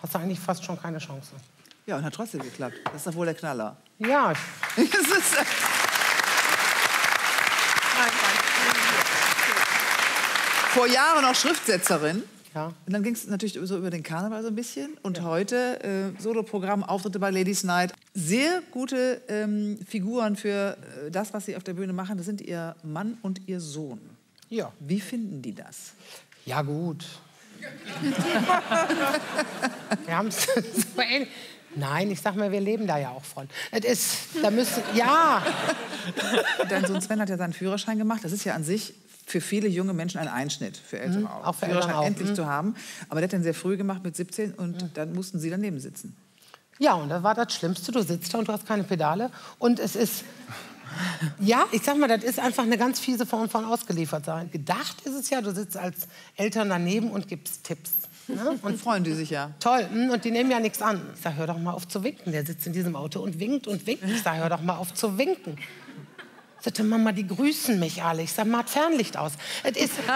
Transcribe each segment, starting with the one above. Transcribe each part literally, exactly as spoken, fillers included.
hast du eigentlich fast schon keine Chance. Ja, und hat trotzdem geklappt. Das ist doch wohl der Knaller. Ja. Das ist, äh Vor Jahren auch Schriftsetzerin. Ja. Und dann ging es natürlich so über den Karneval so ein bisschen. Und ja. heute äh, Soloprogramm, Auftritte bei Ladies Night. Sehr gute ähm, Figuren für äh, das, was Sie auf der Bühne machen. Das sind Ihr Mann und Ihr Sohn. Ja. Wie finden die das? Ja, gut. Wir haben es so ähnlich. Nein, ich sag mal, wir leben da ja auch von. Es ist, da müssen, ja. Dein Sohn Sven hat ja seinen Führerschein gemacht. Das ist ja an sich für viele junge Menschen ein Einschnitt, für Ältere mhm, auch. auch für Führerschein auch. endlich mhm. zu haben. Aber der hat den sehr früh gemacht, mit siebzehn, und mhm. dann mussten Sie daneben sitzen. Ja, und das war das Schlimmste. Du sitzt da und du hast keine Pedale. Und es ist, ja, ich sag mal, das ist einfach eine ganz fiese Form von Ausgeliefertsein. Gedacht ist es ja, du sitzt als Eltern daneben und gibst Tipps. Ne? Und freuen die sich ja. Toll, und die nehmen ja nichts an. Ich sag, hör doch mal auf zu winken. Der sitzt in diesem Auto und winkt und winkt. Ich sag, hör doch mal auf zu winken. Ich sagte, Mama, die grüßen mich alle. Ich sag, mach Fernlicht aus. Es ist... ja.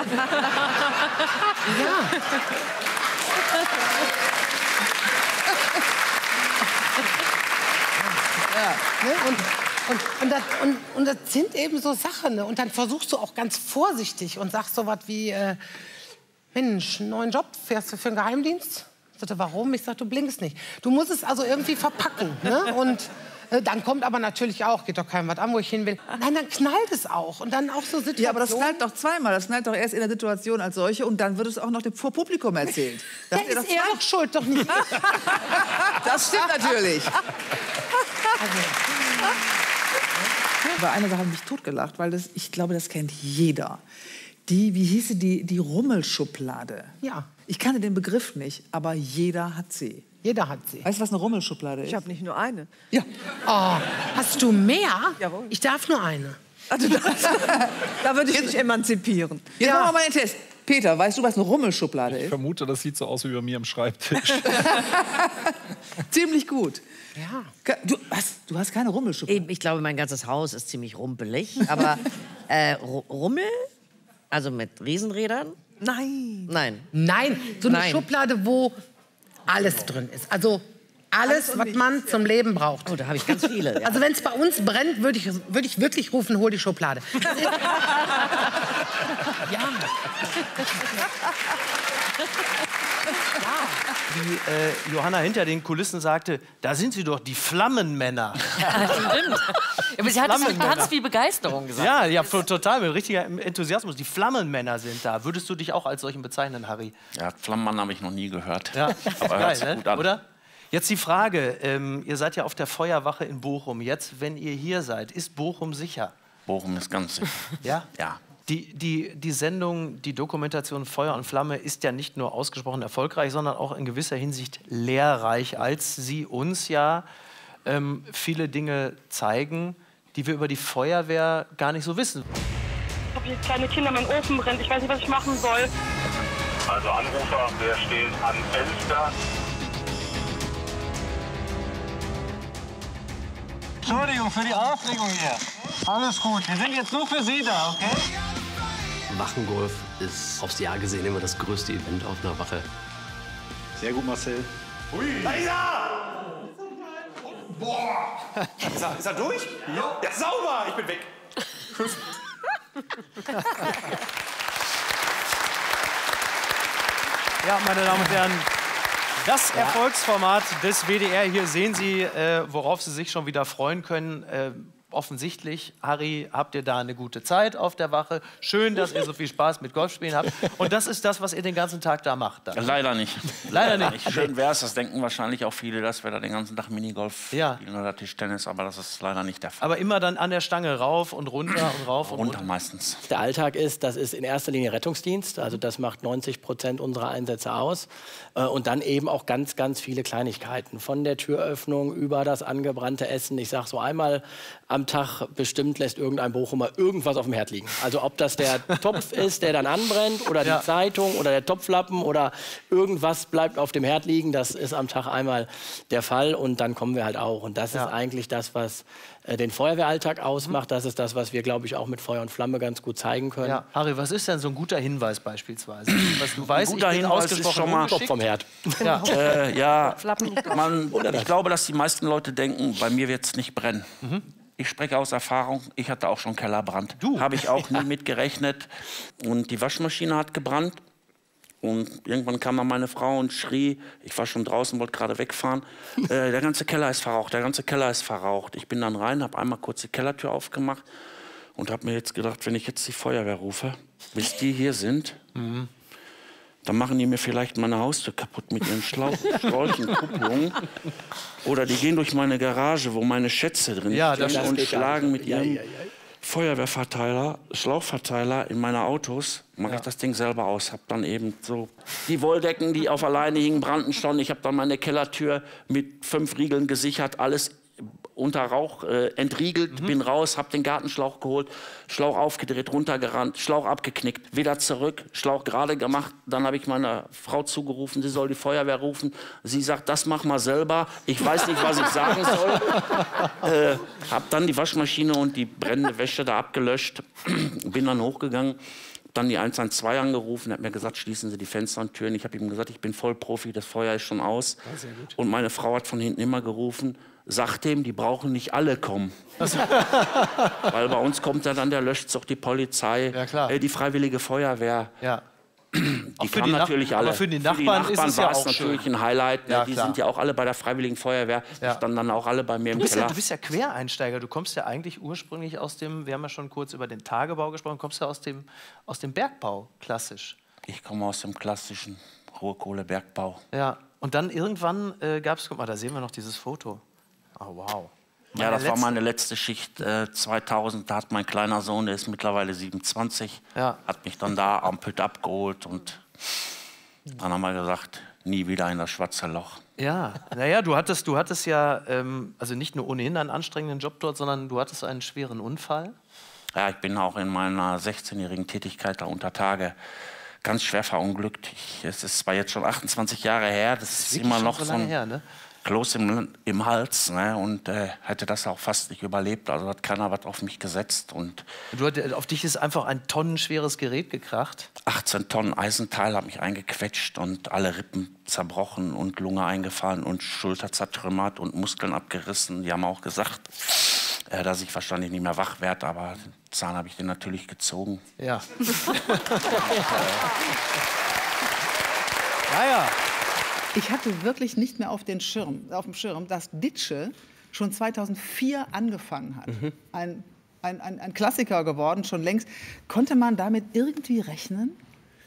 Ja. Ne? Und, und, und, das, und, und das sind eben so Sachen. Ne? Und dann versuchst du auch ganz vorsichtig und sagst so was wie... Äh, Mensch, einen neuen Job, fährst du für einen Geheimdienst? Ich sagte, warum? Ich sagte, du blinkst nicht. Du musst es also irgendwie verpacken. Ne? Und äh, dann kommt aber natürlich auch, geht doch keinem was an, wo ich hin will. Nein, dann knallt es auch. Und dann auch so Situationen. Ja, aber das knallt doch zweimal. Das knallt doch erst in der Situation als solche und dann wird es auch noch dem vor Publikum erzählt. Das ja, ist er doch schuld, doch nicht. Das stimmt natürlich. Also. Bei einer Sache habe ich mich totgelacht, weil das, ich glaube, das kennt jeder. Die, wie hieße die, die Rummelschublade? Ja. Ich kannte den Begriff nicht, aber jeder hat sie. Jeder hat sie. Weißt du, was eine Rummelschublade ist? Ich habe nicht nur eine. Ja. Oh, hast du mehr? Jawohl. Ich darf nur eine. Also das, da würde ich mich emanzipieren. Jetzt ja. machen wir mal einen Test. Peter, weißt du, was eine Rummelschublade ist? Ich vermute, das sieht so aus wie bei mir am Schreibtisch. Ziemlich gut. Ja. Du, was? Du hast keine Rummelschublade? Ich glaube, mein ganzes Haus ist ziemlich rumpelig. Aber äh, Rummel? Also mit Riesenrädern? Nein. Nein. Nein, so eine Nein. Schublade, wo alles drin ist. Also alles, alles was man zum Leben braucht. Oh, da habe ich ganz viele. Ja. Also wenn es bei uns brennt, würde ich, würd ich wirklich rufen, hol die Schublade. Ja. Wie äh, Johanna hinter den Kulissen sagte, da sind sie doch, die Flammenmänner. Ja, stimmt. Aber sie hat es mit ganz viel Begeisterung gesagt. Ja, ja, total, mit richtiger Enthusiasmus. Die Flammenmänner sind da. Würdest du dich auch als solchen bezeichnen, Harry? Ja, Flammenmann habe ich noch nie gehört. Ja, aber geil, hört sich ne? gut an. Oder? Jetzt die Frage, ähm, ihr seid ja auf der Feuerwache in Bochum. Jetzt, wenn ihr hier seid, ist Bochum sicher? Bochum ist ganz sicher. Ja? Ja. Die, die, die Sendung, die Dokumentation Feuer und Flamme ist ja nicht nur ausgesprochen erfolgreich, sondern auch in gewisser Hinsicht lehrreich, als sie uns ja ähm, viele Dinge zeigen, die wir über die Feuerwehr gar nicht so wissen. Ich habe hier kleine Kinder, mein Ofen brennt, ich weiß nicht, was ich machen soll. Also Anrufer, wer steht am Fenster? Entschuldigung für die Aufregung hier. Alles gut, wir sind jetzt nur für Sie da, okay? Wachengolf ist aufs Jahr gesehen immer das größte Event auf einer Wache. Sehr gut, Marcel. Hui! Da ist er! Boah! Ist er, ist er durch? Ja. Ja, sauber! Ich bin weg. Ja, meine Damen und Herren, das Erfolgsformat des W D R. Hier sehen Sie, äh, worauf Sie sich schon wieder freuen können. Äh, offensichtlich, Harry, habt ihr da eine gute Zeit auf der Wache. Schön, dass ihr so viel Spaß mit Golfspielen habt. Und das ist das, was ihr den ganzen Tag da macht. Dann. Leider nicht. Leider nicht. Schön wäre es, das denken wahrscheinlich auch viele, dass wir da den ganzen Tag Minigolf ja. spielen oder Tischtennis, aber das ist leider nicht der Fall. Aber immer dann an der Stange rauf und runter und rauf und runter. runter. meistens. Der Alltag ist, das ist in erster Linie Rettungsdienst, also das macht neunzig Prozent unserer Einsätze aus. Und dann eben auch ganz, ganz viele Kleinigkeiten. Von der Türöffnung über das angebrannte Essen. Ich sage so einmal am am Tag bestimmt lässt irgendein Bochumer irgendwas auf dem Herd liegen. Also ob das der Topf ist, der dann anbrennt, oder Ja. die Zeitung oder der Topflappen oder irgendwas bleibt auf dem Herd liegen, das ist am Tag einmal der Fall und dann kommen wir halt auch. Und das Ja. ist eigentlich das, was äh, den Feuerwehralltag ausmacht. Das ist das, was wir, glaube ich, auch mit Feuer und Flamme ganz gut zeigen können. Ja. Harry, was ist denn so ein guter Hinweis beispielsweise? Was du weißt, Ein guter ich bin Hinweis ist ausgesprochen schon mal- ungeschickt. Vom Herd. Ja. Äh, ja, man, ich glaube, dass die meisten Leute denken, bei mir wird es nicht brennen. Mhm. Ich spreche aus Erfahrung, ich hatte auch schon Kellerbrand. Du? Habe ich auch nie mit gerechnet. Und die Waschmaschine hat gebrannt. Und irgendwann kam dann meine Frau und schrie, ich war schon draußen, wollte gerade wegfahren, äh, der ganze Keller ist verraucht, der ganze Keller ist verraucht. Ich bin dann rein, habe einmal kurz die Kellertür aufgemacht und habe mir jetzt gedacht, wenn ich jetzt die Feuerwehr rufe, bis die hier sind, Mhm. dann machen die mir vielleicht meine Haustür kaputt mit ihren Schlauch, Schläuchen, Kupplungen. Oder die gehen durch meine Garage, wo meine Schätze drin Ja, das stehen und geht gar schlagen nicht. mit Ja, ihrem ja, ja. Feuerwehrverteiler, Schlauchverteiler in meine Autos. Mache ich das Ding selber aus. Hab dann eben so die Wolldecken, die auf alleine hingen, brannten schon. Ich habe dann meine Kellertür mit fünf Riegeln gesichert, alles unter Rauch äh, entriegelt, Mhm. bin raus, hab den Gartenschlauch geholt, Schlauch aufgedreht, runtergerannt, Schlauch abgeknickt, wieder zurück, Schlauch gerade gemacht. Dann habe ich meine Frau zugerufen, sie soll die Feuerwehr rufen. Sie sagt, das mach mal selber. Ich weiß nicht, was ich sagen soll. äh, hab dann die Waschmaschine und die brennende Wäsche da abgelöscht, bin dann hochgegangen. Dann die eins eins zwei angerufen, hat mir gesagt, schließen Sie die Fenster und Türen. Ich habe ihm gesagt, ich bin Vollprofi, das Feuer ist schon aus. Ah, sehr gut. Und meine Frau hat von hinten immer gerufen, sag dem, die brauchen nicht alle kommen. Weil bei uns kommt ja dann der Löschzug, die Polizei, äh, die Freiwillige Feuerwehr. Ja. Die Auch für kamen die Nach- natürlich alle. aber für die Nachbarn ist es ja war es auch natürlich schön. ein Highlight. Ne? Ja, Die klar. sind ja auch alle bei der Freiwilligen Feuerwehr. Die standen dann auch alle bei mir im Du bist, ja, Keller. du bist ja Quereinsteiger. Du kommst ja eigentlich ursprünglich aus dem, wir haben ja schon kurz über den Tagebau gesprochen, kommst ja aus dem, aus dem Bergbau, klassisch. Ich komme aus dem klassischen Ruhrkohlebergbau. Ja, und dann irgendwann äh, gab es, guck mal, da sehen wir noch dieses Foto. Oh, wow. Ja, das war letzte- meine letzte Schicht äh, zweitausend. Da hat mein kleiner Sohn, der ist mittlerweile siebenundzwanzig, Ja. hat mich dann da am Pütt abgeholt. Und dann haben wir gesagt, nie wieder in das schwarze Loch. Ja, naja, du hattest, du hattest ja, ähm, also nicht nur ohnehin einen anstrengenden Job dort, sondern du hattest einen schweren Unfall. Ja, ich bin auch in meiner sechzehnjährigen Tätigkeit da unter Tage ganz schwer verunglückt. Ich, es ist zwar jetzt schon achtundzwanzig Jahre her, das ist Wirklich immer schon noch so so lange ein her, ne? Kloß im, im Hals. Ne? Und äh, hätte das auch fast nicht überlebt. Also hat keiner was auf mich gesetzt. Und Du, hatt- auf dich ist einfach ein tonnenschweres Gerät gekracht. achtzehn Tonnen Eisenteil hat mich eingequetscht und alle Rippen zerbrochen und Lunge eingefahren und Schulter zertrümmert und Muskeln abgerissen. Die haben auch gesagt, äh, dass ich wahrscheinlich nicht mehr wach werde, aber den Zahn habe ich den natürlich gezogen. Ja. Ja, ja. Ich hatte wirklich nicht mehr auf, den Schirm, auf dem Schirm, dass Ditsche schon zweitausendvier angefangen hat. Mhm. Ein, ein, ein, ein Klassiker geworden, schon längst. Konnte man damit irgendwie rechnen?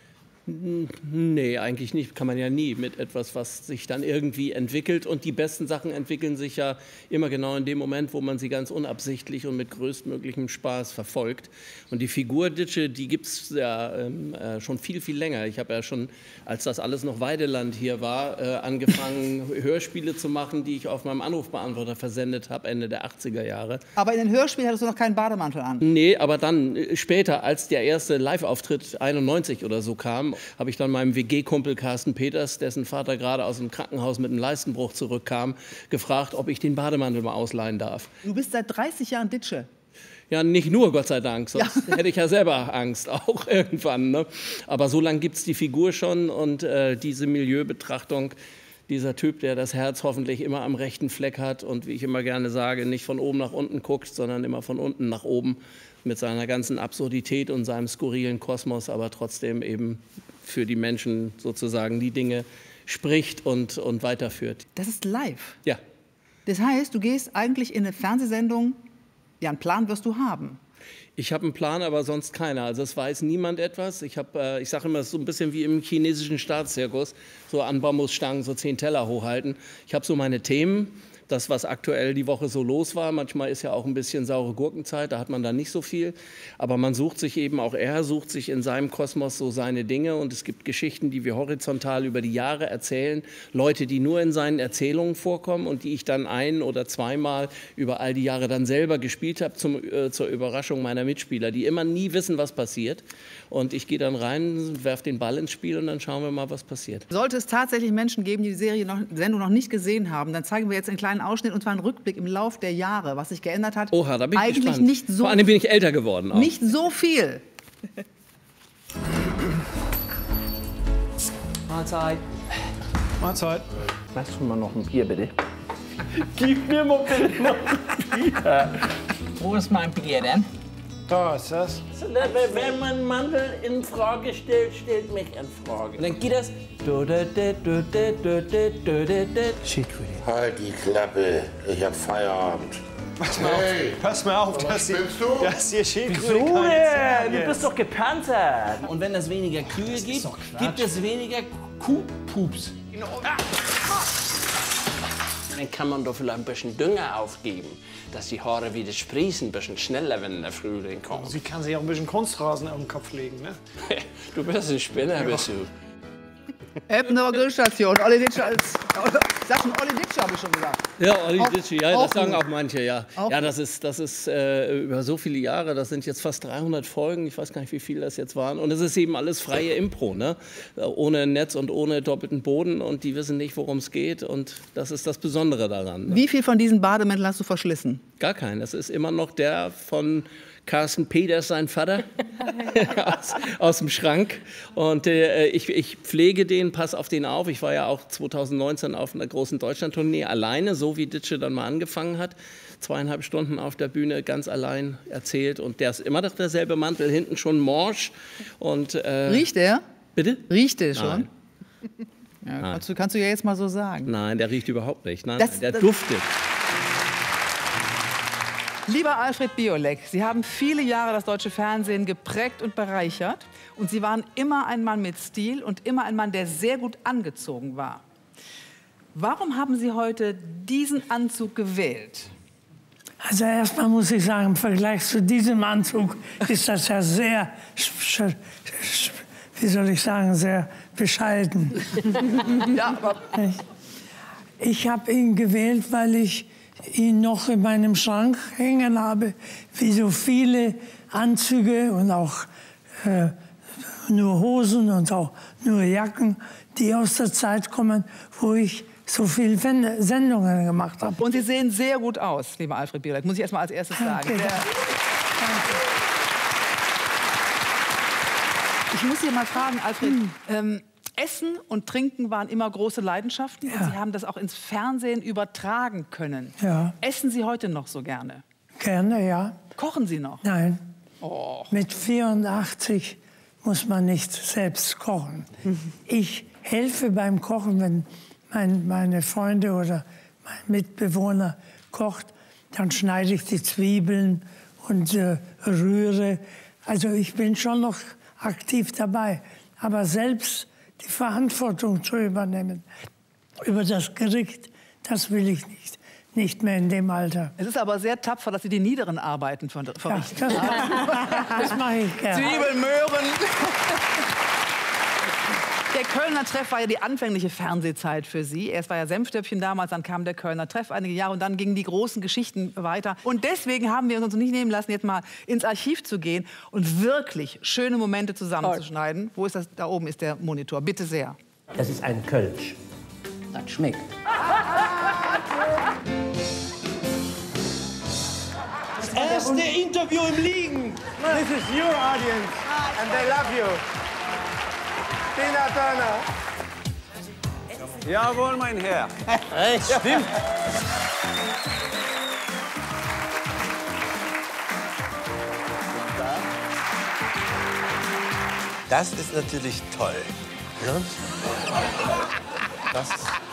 Nee, eigentlich nicht. Kann man ja nie mit etwas, was sich dann irgendwie entwickelt. Und die besten Sachen entwickeln sich ja immer genau in dem Moment, wo man sie ganz unabsichtlich und mit größtmöglichem Spaß verfolgt. Und die Figur Ditsche, die gibt es ja ähm, äh, schon viel, viel länger. Ich habe ja schon, als das alles noch Weideland hier war, äh, angefangen, Hörspiele zu machen, die ich auf meinem Anrufbeantworter versendet habe, Ende der achtziger Jahre. Aber in den Hörspielen hattest du noch keinen Bademantel an. Nee, aber dann äh, später, als der erste Live-Auftritt einundneunzig oder so kam, habe ich dann meinem W G-Kumpel Carsten Peters, dessen Vater gerade aus dem Krankenhaus mit einem Leistenbruch zurückkam, gefragt, ob ich den Bademantel mal ausleihen darf. Du bist seit dreißig Jahren Ditsche. Ja, nicht nur, Gott sei Dank, sonst hätte ich ja selber Angst, auch irgendwann. Ne? Aber so lange gibt es die Figur schon und äh, diese Milieubetrachtung, dieser Typ, der das Herz hoffentlich immer am rechten Fleck hat und, wie ich immer gerne sage, nicht von oben nach unten guckt, sondern immer von unten nach oben mit seiner ganzen Absurdität und seinem skurrilen Kosmos, aber trotzdem eben für die Menschen sozusagen die Dinge spricht und, und weiterführt. Das ist live. Ja. Das heißt, du gehst eigentlich in eine Fernsehsendung, ja, einen Plan wirst du haben. Ich habe einen Plan, aber sonst keiner. Also es weiß niemand etwas. Ich habe, äh, ich sage immer, es ist so ein bisschen wie im chinesischen Staatszirkus, so an Bambusstangen so zehn Teller hochhalten. Ich habe so meine Themen, das, was aktuell die Woche so los war. Manchmal ist ja auch ein bisschen saure Gurkenzeit, da hat man dann nicht so viel. Aber man sucht sich eben, auch er sucht sich in seinem Kosmos so seine Dinge. Und es gibt Geschichten, die wir horizontal über die Jahre erzählen. Leute, die nur in seinen Erzählungen vorkommen und die ich dann ein- oder zweimal über all die Jahre dann selber gespielt habe, zum, äh, zur Überraschung meiner Mitspieler, die immer nie wissen, was passiert. Und ich gehe dann rein, werfe den Ball ins Spiel und dann schauen wir mal, was passiert. Sollte es tatsächlich Menschen geben, die die Serie noch, Sendung noch nicht gesehen haben, dann zeigen wir jetzt einen kleinen Ausschnitt, und zwar einen Rückblick im Lauf der Jahre, was sich geändert hat. Oha, da bin ich Eigentlich gespannt. nicht so, vor allem bin ich älter geworden auch. nicht so viel. Mahlzeit. Mahlzeit. Machst du mal noch ein Bier, bitte? Gib mir mal bitte noch ein Bier. Wo ist mein Bier denn? Da ist das. Wenn man Mandel in Frage stellt, stellt mich in Frage. Und dann geht das. Halt die Klappe, ich hab Feierabend. Pass mal Hey, auf, pass mal auf, was dass, willst hier, du? dass hier Schildkröte Wieso keine Zeit denn? Du jetzt. bist doch gepanzert. Und wenn es weniger Kühe gibt, gibt es weniger Kuhpups. Dann kann man doch vielleicht ein bisschen Dünger aufgeben, dass die Haare wieder sprießen, ein bisschen schneller, wenn der Frühling kommt. Sie kann sich auch ein bisschen Kunstrasen auf den Kopf legen, ne? Du bist ein Spinner, bist du. Eppner Grillstation, Olli Ditsch als... Sag schon, Olli Ditsch habe ich schon gesagt. Ja, Olli Auch- Ditsch, ja, auch das sagen gut. auch manche, ja. Auch Ja, das ist, das ist äh, über so viele Jahre, das sind jetzt fast dreihundert Folgen, ich weiß gar nicht, wie viele das jetzt waren. Und es ist eben alles freie Impro, ne? Ohne Netz und ohne doppelten Boden, und die wissen nicht, worum es geht, und das ist das Besondere daran. Ne? Wie viel von diesen Bademänteln hast du verschlissen? Gar keinen, das ist immer noch der von Carsten Peters, sein Vater, aus, aus dem Schrank. Und äh, ich, ich pflege den, pass auf den auf. Ich war ja auch zweitausendneunzehn auf einer großen Deutschlandtournee alleine, so wie Ditsche dann mal angefangen hat. Zweieinhalb Stunden auf der Bühne, ganz allein erzählt. Und der ist immer noch derselbe Mantel, hinten schon morsch. Und, äh, Riecht der? Bitte? Riecht der schon? Nein. Ja, Nein. kannst, du, kannst du ja jetzt mal so sagen. Nein, der riecht überhaupt nicht. Nein, Das- nein, der das- duftet. Lieber Alfred Biolek, Sie haben viele Jahre das deutsche Fernsehen geprägt und bereichert. Und Sie waren immer ein Mann mit Stil und immer ein Mann, der sehr gut angezogen war. Warum haben Sie heute diesen Anzug gewählt? Also erstmal muss ich sagen, im Vergleich zu diesem Anzug ist das ja sehr, sch- sch- sch- wie soll ich sagen, sehr bescheiden. Ja, aber Ich habe ihn gewählt, weil ich ihn noch in meinem Schrank hängen habe, wie so viele Anzüge und auch äh, nur Hosen und auch nur Jacken, die aus der Zeit kommen, wo ich so viele Fen- Sendungen gemacht habe. Und Sie sehen sehr gut aus, lieber Alfred Biolek, muss ich erst mal als erstes sagen. Danke. Sehr- Ich muss Sie mal fragen, Alfred, ähm, Essen und Trinken waren immer große Leidenschaften, und Sie haben das auch ins Fernsehen übertragen können. Ja. Essen Sie heute noch so gerne? Gerne, ja. Kochen Sie noch? Nein. Oh. Mit vierundachtzig muss man nicht selbst kochen. Ich helfe beim Kochen, wenn mein, meine Freunde oder mein Mitbewohner kocht, dann schneide ich die Zwiebeln und äh, rühre. Also ich bin schon noch aktiv dabei. Aber selbst die Verantwortung zu übernehmen über das Gericht, das will ich nicht. Nicht mehr in dem Alter. Es ist aber sehr tapfer, dass Sie die niederen Arbeiten ver verrichten. das- das mache ich gerne. Zwiebeln, Möhren. Der Kölner Treff war ja die anfängliche Fernsehzeit für Sie. Erst war ja Senftöpfchen damals, dann kam der Kölner Treff einige Jahre und dann gingen die großen Geschichten weiter. Und deswegen haben wir uns nicht nehmen lassen, jetzt mal ins Archiv zu gehen und wirklich schöne Momente zusammenzuschneiden. Wo ist das? Da oben ist der Monitor. Bitte sehr. Das ist ein Kölsch. Das schmeckt. Das erste Interview im Liegen. This is your audience. And they love you. Tina Turner. Jawohl, mein Herr. Echt? Stimmt. Das ist natürlich toll. Ne? Das